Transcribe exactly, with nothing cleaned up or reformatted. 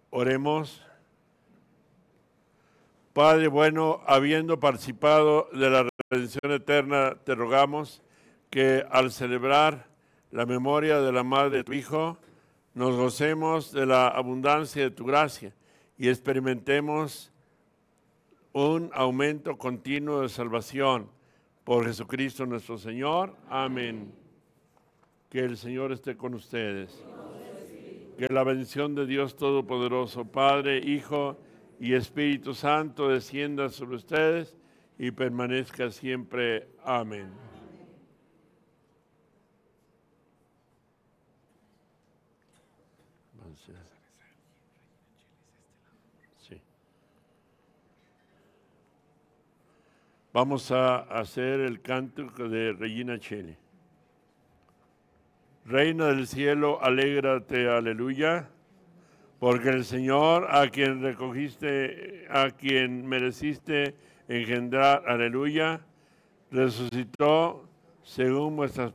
Oremos. Padre bueno, habiendo participado de la redención eterna, te rogamos que al celebrar la memoria de la madre de tu Hijo, nos gocemos de la abundancia de tu gracia y experimentemos un aumento continuo de salvación por Jesucristo nuestro Señor. Amén. Que el Señor esté con ustedes. Que la bendición de Dios Todopoderoso, Padre, Hijo y Espíritu Santo descienda sobre ustedes y permanezca siempre. Amén. Sí. Vamos a hacer el cántico de Regina Coeli. Reina del cielo, alégrate, aleluya, porque el Señor, a quien recogiste, a quien mereciste engendrar, aleluya, resucitó según vuestras